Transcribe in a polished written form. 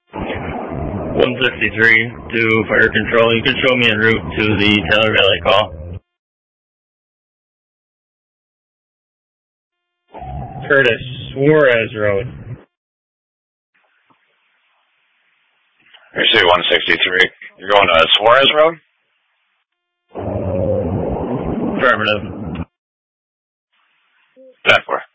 163 to fire control. You can show me en route to the Taylor Valley call. Curtis, Suarez Road. You say 163. You're going to Suarez Road? Affirmative. 10-4.